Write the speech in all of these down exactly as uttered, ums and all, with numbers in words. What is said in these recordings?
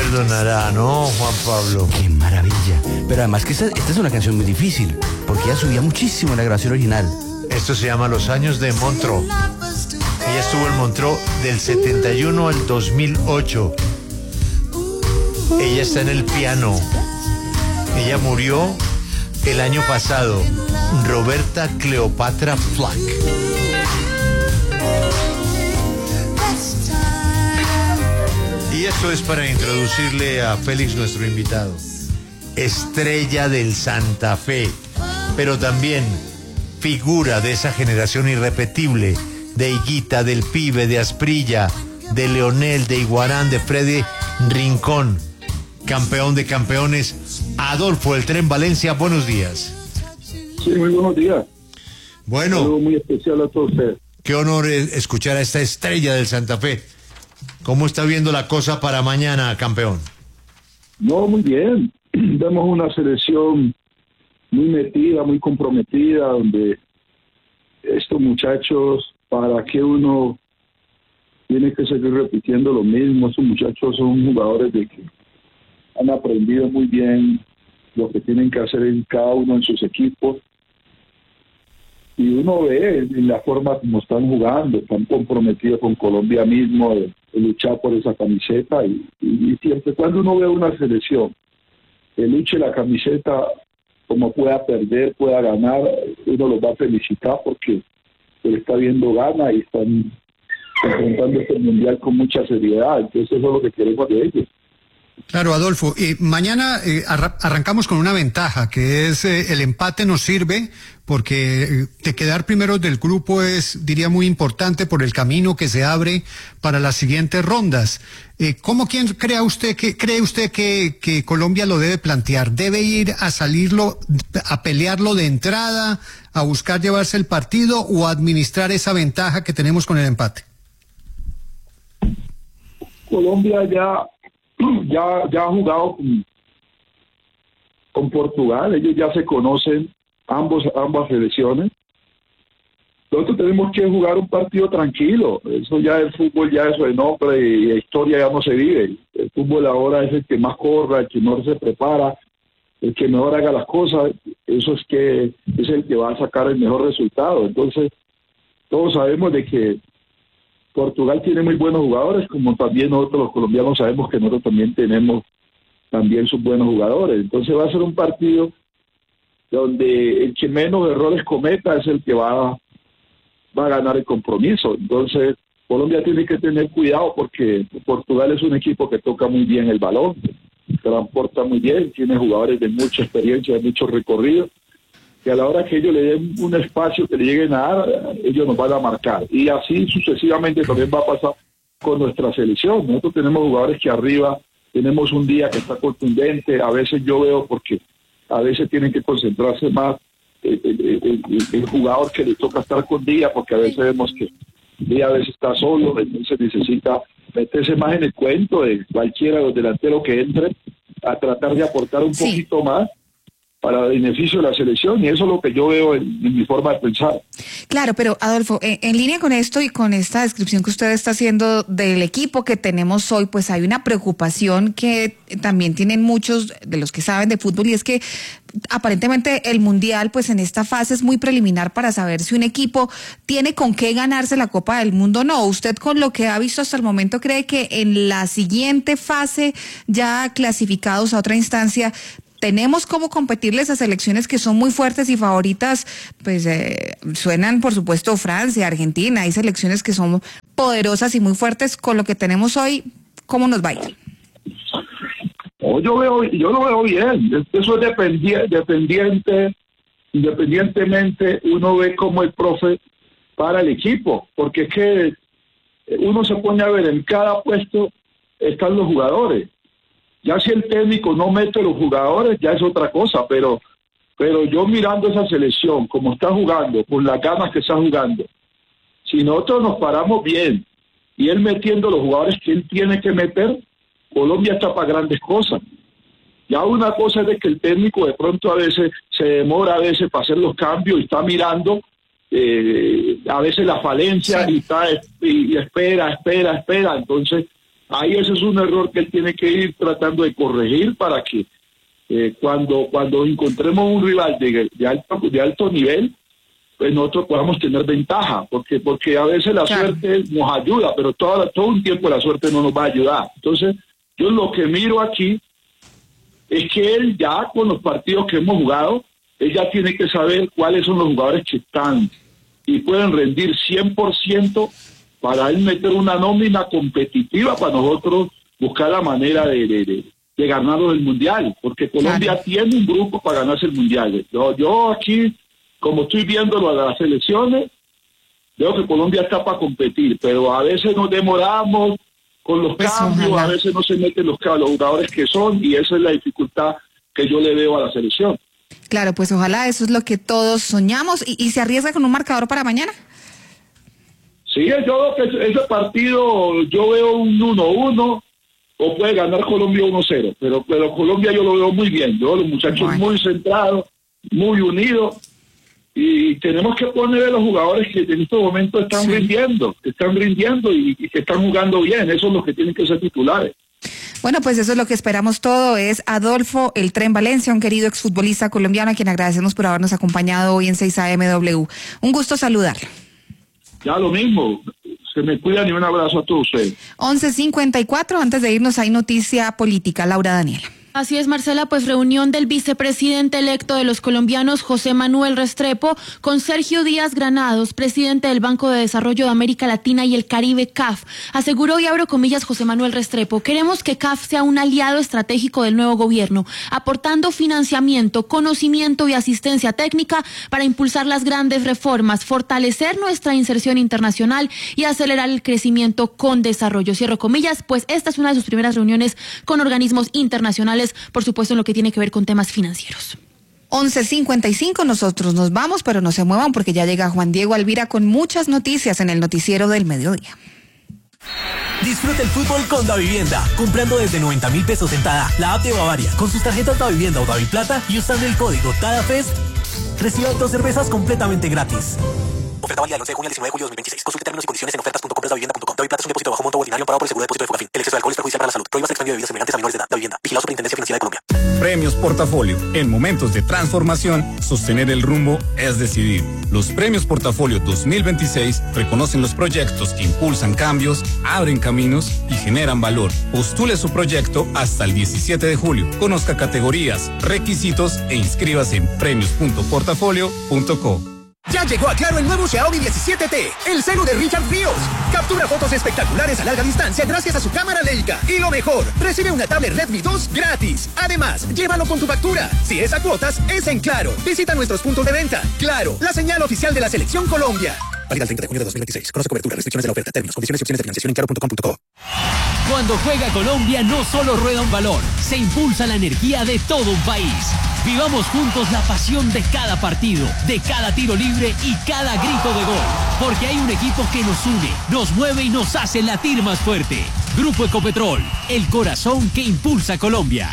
perdonará, ¿no, Juan Pablo? Qué maravilla. Pero además que esta, esta es una canción muy difícil, porque ella subía muchísimo en la grabación original. Esto se llama Los Años de Montreux. Ella estuvo en Montreux del setenta y uno al dos mil ocho. Ella está en el piano. Ella murió el año pasado. Roberta Cleopatra Flack. Y esto es para introducirle a Félix, nuestro invitado. Estrella del Santa Fe, pero también figura de esa generación irrepetible, de Higuita, del Pibe, de Asprilla, de Leonel, de Iguarán, de Freddy Rincón, campeón de campeones, Adolfo El Tren Valencia. Buenos días. Sí, muy buenos días. Bueno, algo muy especial a todos ustedes. Qué honor escuchar a esta estrella del Santa Fe. ¿Cómo está viendo la cosa para mañana, campeón? No, muy bien. Vemos una selección muy metida, muy comprometida, donde estos muchachos, para que uno tiene que seguir repitiendo lo mismo, estos muchachos son jugadores de que han aprendido muy bien lo que tienen que hacer en cada uno en sus equipos. Y uno ve en la forma como están jugando, están comprometidos con Colombia mismo, de, de luchar por esa camiseta. Y, y, y siempre cuando uno ve una selección que luche la camiseta, como pueda perder, pueda ganar, uno los va a felicitar porque se le está viendo gana y están enfrentando este mundial con mucha seriedad. Entonces eso es lo que queremos de ellos. Claro, Adolfo, eh, mañana eh, arra- arrancamos con una ventaja, que es eh, el empate nos sirve porque eh, de quedar primeros del grupo es, diría, muy importante por el camino que se abre para las siguientes rondas. Eh, ¿Cómo quién crea usted que cree usted que, que Colombia lo debe plantear? ¿Debe ir a salirlo, a pelearlo de entrada, a buscar llevarse el partido o a administrar esa ventaja que tenemos con el empate? Colombia ya Ya, ya ha jugado con, con Portugal, ellos ya se conocen, ambos ambas selecciones. Nosotros tenemos que jugar un partido tranquilo, eso ya el fútbol, ya eso de nombre y la historia ya no se vive. El fútbol ahora es el que más corra, el que mejor se prepara, el que mejor haga las cosas, eso es que es el que va a sacar el mejor resultado. Entonces, todos sabemos de que Portugal tiene muy buenos jugadores, como también nosotros los colombianos sabemos que nosotros también tenemos también sus buenos jugadores. Entonces va a ser un partido donde el que menos errores cometa es el que va, va a ganar el compromiso. Entonces Colombia tiene que tener cuidado porque Portugal es un equipo que toca muy bien el balón, transporta muy bien, tiene jugadores de mucha experiencia, de mucho recorrido, que a la hora que ellos le den un espacio que le lleguen a dar, ellos nos van a marcar. Y así sucesivamente también va a pasar con nuestra selección. Nosotros tenemos jugadores que arriba, tenemos un día que está contundente, a veces yo veo porque a veces tienen que concentrarse más el, el, el, el, el jugador que le toca estar con día, porque a veces vemos que día a veces está solo, entonces necesita meterse más en el cuento de cualquiera de los delanteros que entre a tratar de aportar un sí. poquito más para el beneficio de la selección, y eso es lo que yo veo en, en mi forma de pensar. Claro, pero Adolfo, en, en línea con esto y con esta descripción que usted está haciendo del equipo que tenemos hoy, pues hay una preocupación que también tienen muchos de los que saben de fútbol, y es que aparentemente el Mundial, pues en esta fase es muy preliminar para saber si un equipo tiene con qué ganarse la Copa del Mundo o no. ¿Usted, con lo que ha visto hasta el momento, cree que en la siguiente fase, ya clasificados a otra instancia, tenemos cómo competirles a selecciones que son muy fuertes y favoritas? Pues eh, suenan, por supuesto, Francia, Argentina, hay selecciones que son poderosas y muy fuertes. Con lo que tenemos hoy, ¿cómo nos va a ir? Oh, yo veo, yo lo veo bien. Eso es dependiente, dependiente, independientemente, uno ve cómo el profe para el equipo, porque es que uno se pone a ver en cada puesto están los jugadores. Ya si el técnico no mete los jugadores, ya es otra cosa, pero pero yo mirando esa selección, como está jugando, con las ganas que está jugando, si nosotros nos paramos bien, y él metiendo los jugadores que él tiene que meter, Colombia está para grandes cosas. Ya una cosa es de que el técnico de pronto a veces se demora a veces para hacer los cambios y está mirando eh, a veces la falencia sí. y, está, y espera, espera, espera, entonces ahí ese es un error que él tiene que ir tratando de corregir para que eh, cuando cuando encontremos un rival de, de alto de alto nivel, pues nosotros podamos tener ventaja, porque porque a veces la claro. suerte nos ayuda, pero todo, todo un tiempo la suerte no nos va a ayudar. Entonces, yo lo que miro aquí es que él ya con los partidos que hemos jugado, él ya tiene que saber cuáles son los jugadores que están y pueden rendir cien por ciento para él meter una nómina competitiva para nosotros buscar la manera de, de, de, de ganarnos el Mundial, porque Colombia claro. tiene un grupo para ganarse el Mundial. Yo, yo aquí, como estoy viendo lo de las elecciones, veo que Colombia está para competir, pero a veces nos demoramos con los pues cambios, ojalá. a veces no se meten los, los jugadores que son, y esa es la dificultad que yo le veo a la selección. Claro, pues ojalá eso es lo que todos soñamos. ¿Y, y se arriesga con un marcador para mañana? Sí, yo creo que ese partido yo veo un uno uno o puede ganar Colombia uno cero, pero, pero Colombia yo lo veo muy bien, yo los muchachos bueno. muy centrados, muy unidos, y tenemos que poner a los jugadores que en estos momentos están sí. rindiendo, que están rindiendo y, y que están jugando bien, esos son los que tienen que ser titulares. Bueno, pues eso es lo que esperamos todo, es Adolfo El Tren Valencia, un querido exfutbolista colombiano a quien agradecemos por habernos acompañado hoy en seis A M W. Un gusto saludarlo. Ya lo mismo, se me cuidan y un abrazo a todos ustedes. once cincuenta y cuatro, antes de irnos hay noticia política, Laura Daniela. Así es, Marcela, pues reunión del vicepresidente electo de los colombianos, José Manuel Restrepo, con Sergio Díaz Granados, presidente del Banco de Desarrollo de América Latina y el Caribe, C A F. Aseguró, y abro comillas, José Manuel Restrepo: queremos que C A F sea un aliado estratégico del nuevo gobierno, aportando financiamiento, conocimiento y asistencia técnica para impulsar las grandes reformas, fortalecer nuestra inserción internacional y acelerar el crecimiento con desarrollo. Cierro comillas, pues esta es una de sus primeras reuniones con organismos internacionales, por supuesto en lo que tiene que ver con temas financieros. once cincuenta y cinco, nosotros nos vamos, pero no se muevan porque ya llega Juan Diego Alvira con muchas noticias en el noticiero del mediodía. Disfruta el fútbol con Davivienda, comprando desde noventa mil pesos en Tada, la app de Bavaria, con sus tarjetas Davivienda o Daviplata y usando el código TADAFEST, reciba dos cervezas completamente gratis. Oferta válida del once de junio al diecinueve de julio de dos mil veintiséis. Consulte términos y condiciones en ofertas punto compras davivienda punto com. Daviplata es un depósito bajo monto ordinario amparado por el seguro de depósito de Fogafín. El exceso de alcohol es perjudicial para la salud. Prohíbas el expendio de bebidas semejantes a menores de edad. Davivienda. Vigilado Superintendencia Financiera de Colombia. Premios Portafolio. En momentos de transformación, sostener el rumbo es decidir. Los Premios Portafolio dos mil veintiséis reconocen los proyectos que impulsan cambios, abren caminos y generan valor. Postule su proyecto hasta el diecisiete de julio. Conozca categorías, requisitos e inscríbase en premios punto portafolio punto co. Ya llegó a Claro el nuevo Xiaomi diecisiete T, el celu de Richard Ríos. Captura fotos espectaculares a larga distancia gracias a su cámara Leica. Y lo mejor, recibe una tablet Redmi dos gratis. Además, llévalo con tu factura. Si es a cuotas, es en Claro. Visita nuestros puntos de venta. Claro, la señal oficial de la Selección Colombia. Válida el treinta de junio de dos mil veintiséis. Conoce cobertura, restricciones de la oferta, términos, condiciones y opciones de financiación en claro punto com punto co. Cuando juega Colombia no solo rueda un balón, se impulsa la energía de todo un país. Vivamos juntos la pasión de cada partido, de cada tiro libre y cada grito de gol. Porque hay un equipo que nos une, nos mueve y nos hace latir más fuerte. Grupo Ecopetrol, el corazón que impulsa Colombia.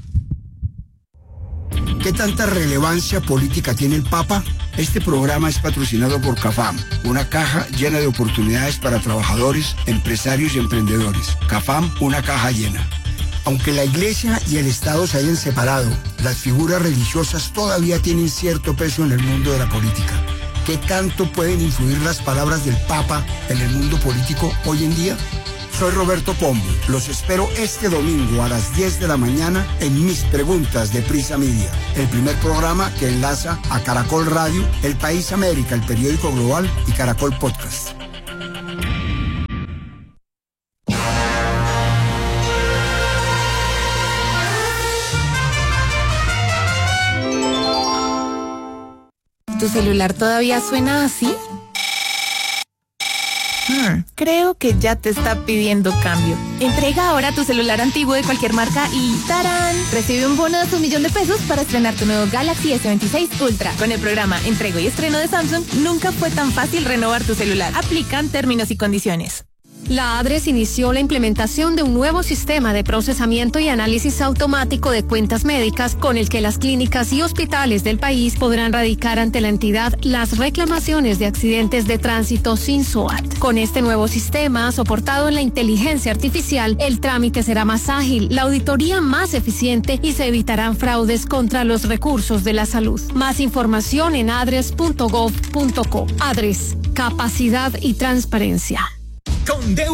¿Qué tanta relevancia política tiene el Papa? Este programa es patrocinado por CAFAM, una caja llena de oportunidades para trabajadores, empresarios y emprendedores. CAFAM, una caja llena. Aunque la Iglesia y el Estado se hayan separado, las figuras religiosas todavía tienen cierto peso en el mundo de la política. ¿Qué tanto pueden influir las palabras del Papa en el mundo político hoy en día? Soy Roberto Pombo. Los espero este domingo a las diez de la mañana en Mis Preguntas de Prisa Media, el primer programa que enlaza a Caracol Radio, El País América, el periódico global, y Caracol Podcast. ¿Tu celular todavía suena así? Hmm, creo que ya te está pidiendo cambio. Entrega ahora tu celular antiguo de cualquier marca y ¡tarán! Recibe un bono de un millón de pesos para estrenar tu nuevo Galaxy S veintiséis Ultra. Con el programa Entrego y Estreno de Samsung, nunca fue tan fácil renovar tu celular. Aplican términos y condiciones. La ADRES inició la implementación de un nuevo sistema de procesamiento y análisis automático de cuentas médicas con el que las clínicas y hospitales del país podrán radicar ante la entidad las reclamaciones de accidentes de tránsito sin S O A T. Con este nuevo sistema, soportado en la inteligencia artificial, el trámite será más ágil, la auditoría más eficiente y se evitarán fraudes contra los recursos de la salud. Más información en adres punto gov punto co. ADRES, capacidad y transparencia. Con